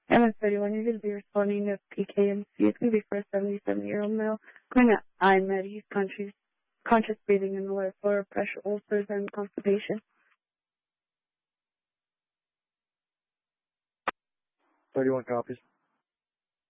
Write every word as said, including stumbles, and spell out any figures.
M S thirty-one, you're going to be responding to P K M C. It's going to be for a seventy-seven-year-old male. Going to I M E D. He's conscious, conscious breathing and lower floor pressure, ulcers, and constipation. thirty-one copies.